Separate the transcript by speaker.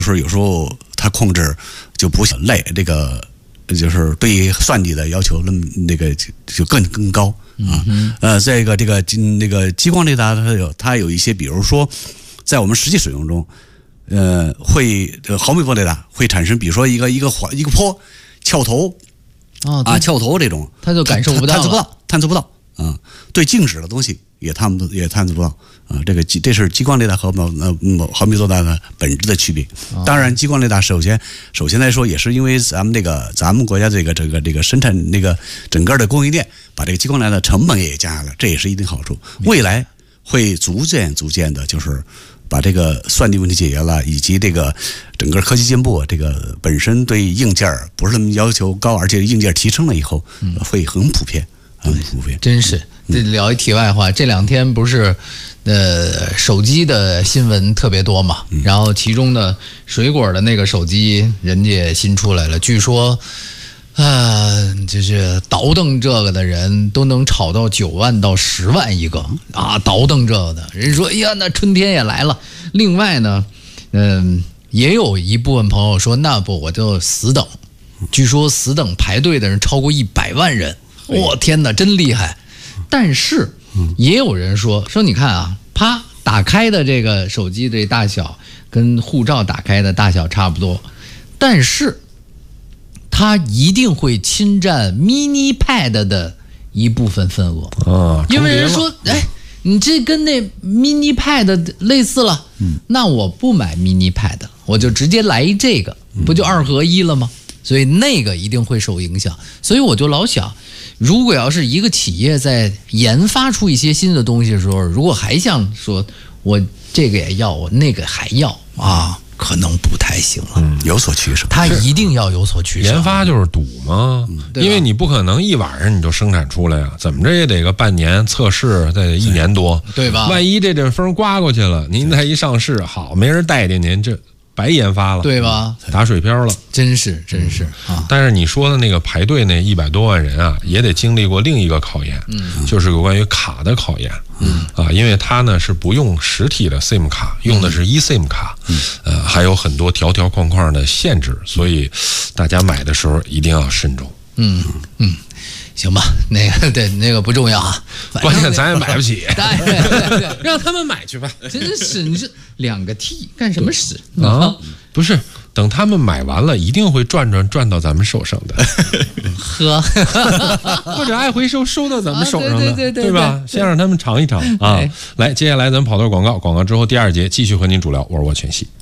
Speaker 1: 说有时候它控制就不像累，这个就是对于算力的要求那个就更高啊。再一个这个那个激光雷达它有一些，比如说在我们实际使用中，会毫米波雷达会产生，比如说一个坡翘头翘头这种，
Speaker 2: 它就感受不到，
Speaker 1: 探测不到啊。对静止的东西也探测不到啊。这是激光雷达和毫米波雷达的本质的区别。当然，激光雷达首先来说，也是因为咱们国家这个生产那个整个的供应链，把这个激光雷达的成本也降下来，这也是一定好处。未来会逐渐的，就是把这个算力问题解决了，以及这个整个科技进步，这个本身对硬件不是那么要求高，而且硬件提升了以后，会很普遍。
Speaker 2: 真是。这聊一题外话，这2天不是手机的新闻特别多嘛，然后其中的水果的那个手机人家新出来了，据说就是倒腾这个的人都能炒到9万到10万一个啊！倒腾这个的人说，哎呀，那春天也来了。另外呢，也有一部分朋友说，那不我就死等。据说死等排队的人超过100万人，我天哪，真厉害！但是也有人说你看啊，啪打开的这个手机这大小跟护照打开的大小差不多，但是它一定会侵占 mini pad 的一部分份额因为人说，哎，你这跟那 mini pad 类似了，那我不买 mini pad， 我就直接来这个，不就2合1了吗？所以那个一定会受影响。所以我就老想，如果要是一个企业在研发出一些新的东西的时候，如果还想说我这个也要，我那个还要啊，可能不太行了。
Speaker 1: 有所取舍，
Speaker 2: 它一定要有所取舍。
Speaker 3: 研发就是赌嘛，因为你不可能一晚上你就生产出来呀，怎么着也得个半年测试，再得1年多，
Speaker 2: 对吧？
Speaker 3: 万一这阵风刮过去了，您再一上市，好没人待见您，这白研发了，
Speaker 2: 对吧？
Speaker 3: 打水漂了，
Speaker 2: 真是啊！
Speaker 3: 但是你说的那个排队那100多万人啊，也得经历过另一个考验，就是有关于卡的考验，因为它呢是不用实体的 SIM 卡，用的是eSIM 卡，还有很多条条框框的限制，所以大家买的时候一定要慎重。
Speaker 2: 行吧，那个不重要啊，
Speaker 3: 关键咱也买不起，
Speaker 2: 对，
Speaker 3: 让他们买去吧。
Speaker 2: 真是，你这2个 T 干什么使
Speaker 3: 啊？不是，等他们买完了，一定会转到咱们手上的，或者爱回收到咱们手上的，对吧？先让他们尝一尝啊！来，接下来咱们跑段广告，广告之后第2节继续和您主聊沃尔沃全系。